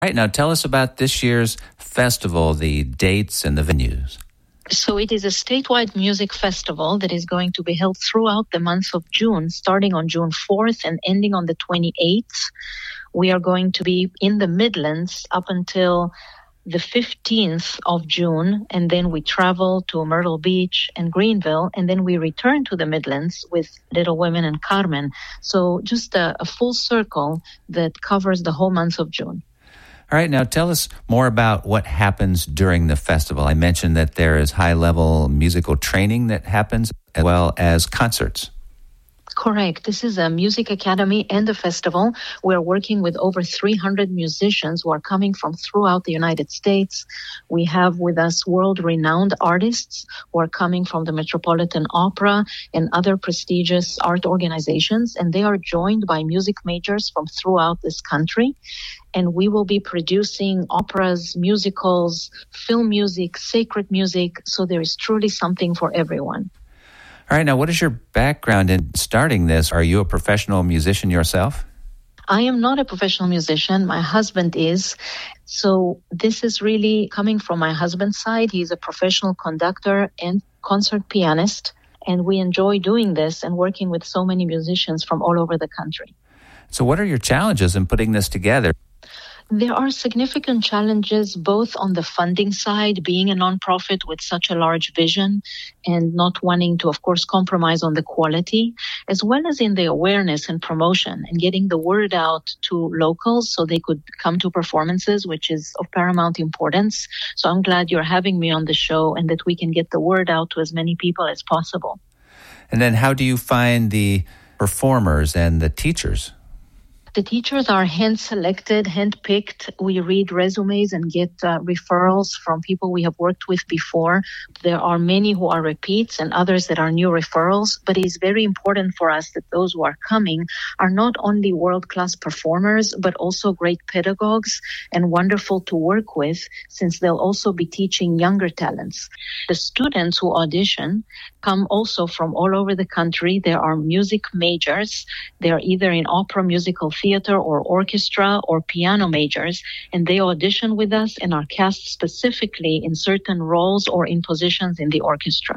Right, now tell us about this year's festival, the dates and the venues. So it is a statewide music festival that is going to be held throughout the month of June, starting on June 4th and ending on the 28th. We are going to be in the Midlands up until the 15th of June, and then we travel to Myrtle Beach and Greenville, and then we return to the Midlands with Little Women and Carmen. So just a full circle that covers the whole month of June. All right, now tell us more about what happens during the festival. I mentioned that there is high-level musical training that happens, as well as concerts. Correct. This is a music academy and a festival. We're working with over 300 musicians who are coming from throughout the United States. We have with us world-renowned artists who are coming from the Metropolitan Opera and other prestigious art organizations, and they are joined by music majors from throughout this country. And we will be producing operas, musicals, film music, sacred music, so there is truly something for everyone. All right, now what is your background in starting this? Are you a professional musician yourself? I am not a professional musician. My husband is. So this is really coming from my husband's side. He's a professional conductor and concert pianist. And we enjoy doing this and working with so many musicians from all over the country. So what are your challenges in putting this together? There are significant challenges both on the funding side, being a nonprofit with such a large vision and not wanting to, of course, compromise on the quality, as well as in the awareness and promotion and getting the word out to locals so they could come to performances, which is of paramount importance. So I'm glad you're having me on the show and that we can get the word out to as many people as possible. And then how do you find the performers and the teachers? The teachers are hand-selected, hand-picked. We read resumes and get referrals from people we have worked with before. There are many who are repeats and others that are new referrals, but it is very important for us that those who are coming are not only world-class performers, but also great pedagogues and wonderful to work with, since they'll also be teaching younger talents. The students who audition come also from all over the country. There are music majors. They are either in opera, musical theater or orchestra or piano majors, and they audition with us and are cast specifically in certain roles or in positions in the orchestra.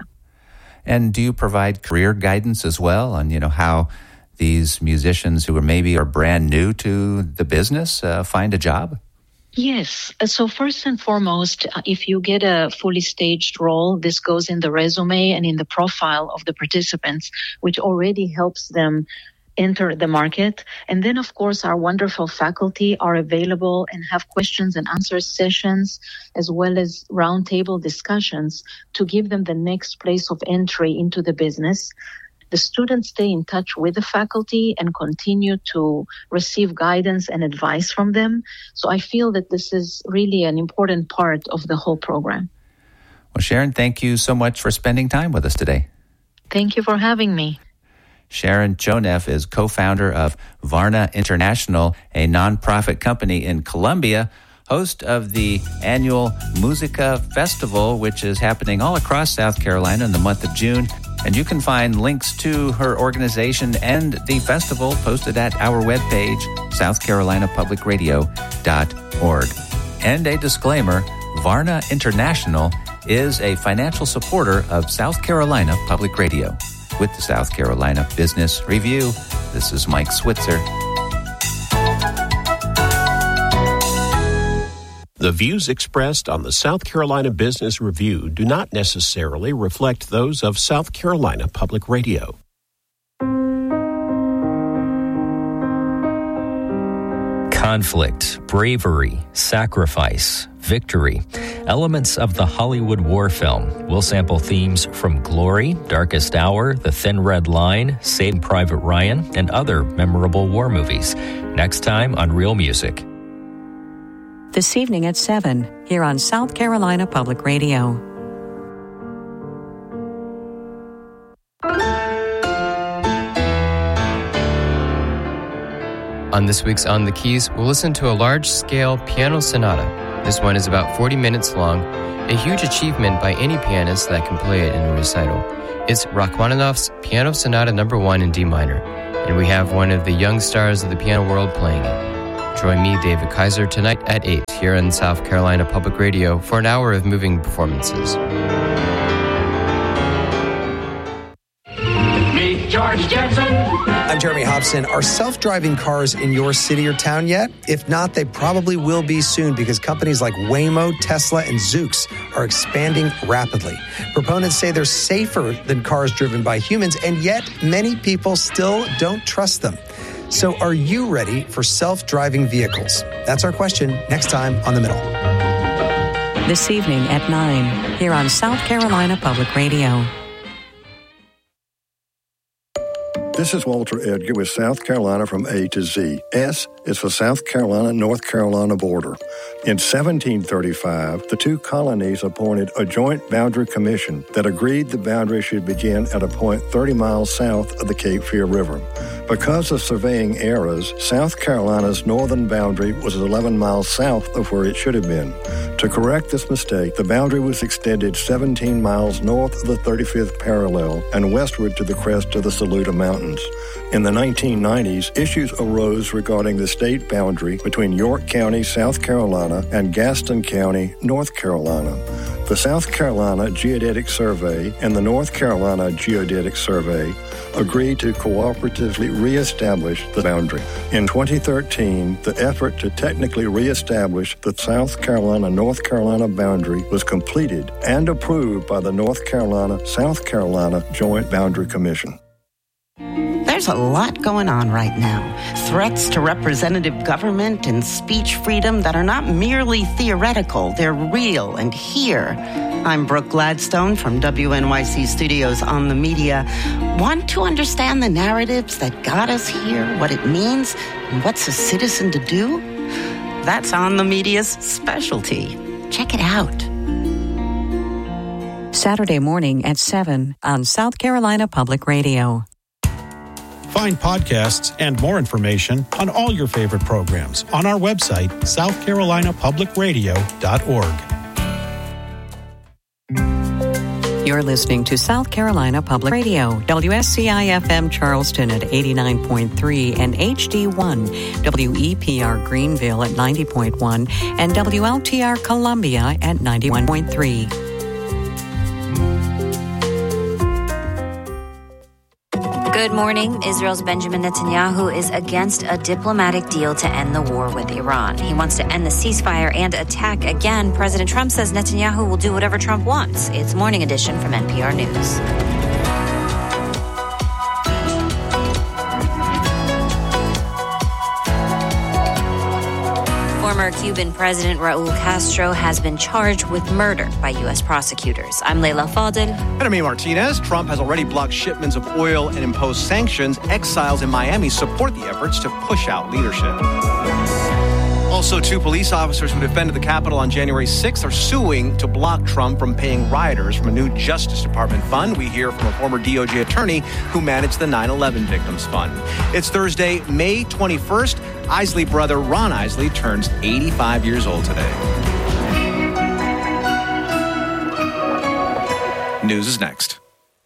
And do you provide career guidance as well on, how these musicians who are brand new to the business find a job? Yes. So first and foremost, if you get a fully staged role, this goes in the resume and in the profile of the participants, which already helps them enter the market. And then, of course, our wonderful faculty are available and have questions and answer sessions, as well as roundtable discussions to give them the next place of entry into the business. The students stay in touch with the faculty and continue to receive guidance and advice from them. So I feel that this is really an important part of the whole program. Well, Sharon, thank you so much for spending time with us today. Thank you for having me. Sharon Joneff is co-founder of Varna International, a nonprofit company in Colombia, host of the annual Musica Festival, which is happening all across South Carolina in the month of June. And you can find links to her organization and the festival posted at our webpage, southcarolinapublicradio.org. And a disclaimer, Varna International is a financial supporter of South Carolina Public Radio. With the South Carolina Business Review, this is Mike Switzer. The views expressed on the South Carolina Business Review do not necessarily reflect those of South Carolina Public Radio. Conflict, bravery, sacrifice, victory. Elements of the Hollywood war film will sample themes from Glory, Darkest Hour, The Thin Red Line, Saving Private Ryan, and other memorable war movies. Next time on Real Music. This evening at 7, here on South Carolina Public Radio. On this week's On the Keys, we'll listen to a large-scale piano sonata. This one is about 40 minutes long, a huge achievement by any pianist that can play it in a recital. It's Rachmaninoff's Piano Sonata No. 1 in D minor, and we have one of the young stars of the piano world playing it. Join me, David Kaiser, tonight at 8 here on South Carolina Public Radio for an hour of moving performances. Meet George Jetson. I'm Jeremy Hobson. Are self-driving cars in your city or town yet? If not, they probably will be soon because companies like Waymo, Tesla, and Zoox are expanding rapidly. Proponents say they're safer than cars driven by humans, and yet many people still don't trust them. So are you ready for self-driving vehicles? That's our question next time on The Middle. This evening at 9, here on South Carolina Public Radio. This is Walter Edgar with South Carolina from A to Z. S is for South Carolina-North Carolina border. In 1735, the two colonies appointed a joint boundary commission that agreed the boundary should begin at a point 30 miles south of the Cape Fear River. Because of surveying errors, South Carolina's northern boundary was 11 miles south of where it should have been. To correct this mistake, the boundary was extended 17 miles north of the 35th parallel and westward to the crest of the Saluda Mountains. In the 1990s, issues arose regarding the state boundary between York County, South Carolina, and Gaston County, North Carolina. The South Carolina Geodetic Survey and the North Carolina Geodetic Survey agreed to cooperatively reestablish the boundary. In 2013, the effort to technically reestablish the South Carolina-North Carolina boundary was completed and approved by the North Carolina-South Carolina Joint Boundary Commission. There's a lot going on right now. Threats to representative government and speech freedom that are not merely theoretical, they're real and here. I'm Brooke Gladstone from WNYC Studios on the Media. Want to understand the narratives that got us here, what it means, and what's a citizen to do? That's On the Media's specialty. Check it out. Saturday morning at 7 on South Carolina Public Radio. Find podcasts and more information on all your favorite programs on our website, southcarolinapublicradio.org. You're listening to South Carolina Public Radio, WSCI-FM Charleston at 89.3 and HD1, WEPR Greenville at 90.1, and WLTR Columbia at 91.3. Good morning. Israel's Benjamin Netanyahu is against a diplomatic deal to end the war with Iran. He wants to end the ceasefire and attack again. President Trump says Netanyahu will do whatever Trump wants. It's Morning Edition from NPR News. Former Cuban President Raul Castro has been charged with murder by U.S. prosecutors. I'm Leila Fadel. And I'm Amy Martinez. Trump has already blocked shipments of oil and imposed sanctions. Exiles in Miami support the efforts to push out leadership. Also, two police officers who defended the Capitol on January 6th are suing to block Trump from paying rioters from a new Justice Department fund. We hear from a former DOJ attorney who managed the 9/11 Victims Fund. It's Thursday, May 21st. Isley brother Ron Isley turns 85 years old today. News is next.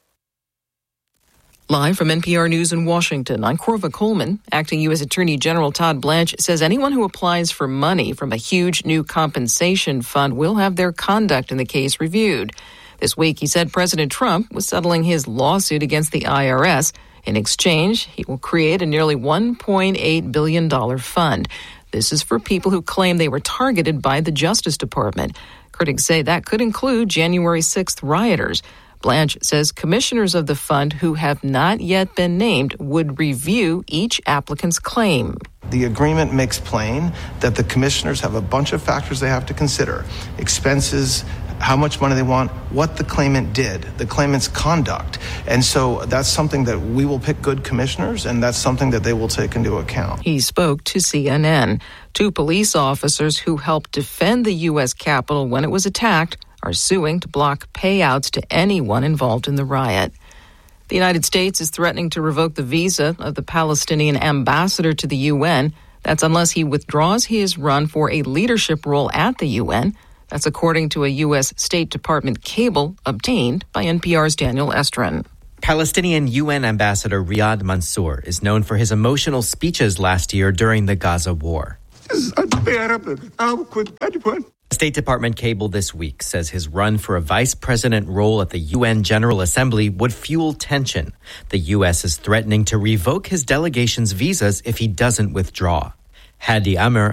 Live from NPR News in Washington, I'm Corva Coleman. Acting U.S. Attorney General Todd Blanche says anyone who applies for money from a huge new compensation fund will have their conduct in the case reviewed. This week, he said President Trump was settling his lawsuit against the IRS. In exchange, he will create a nearly $1.8 billion fund. This is for people who claim they were targeted by the Justice Department. Critics say that could include January 6th rioters. Blanche says commissioners of the fund who have not yet been named would review each applicant's claim. The agreement makes plain that the commissioners have a bunch of factors they have to consider: expenses, how much money they want, what the claimant did, the claimant's conduct. And so that's something that we will pick good commissioners, and that's something that they will take into account. He spoke to CNN. Two police officers who helped defend the U.S. Capitol when it was attacked are suing to block payouts to anyone involved in the riot. The United States is threatening to revoke the visa of the Palestinian ambassador to the UN. That's unless he withdraws his run for a leadership role at the UN. That's according to a U.S. State Department cable obtained by NPR's Daniel Estrin. Palestinian UN Ambassador Riyad Mansour is known for his emotional speeches last year during the Gaza war. State Department cable this week says his run for a vice president role at the UN General Assembly would fuel tension. The U.S. is threatening to revoke his delegation's visas if he doesn't withdraw. Hadi Amr,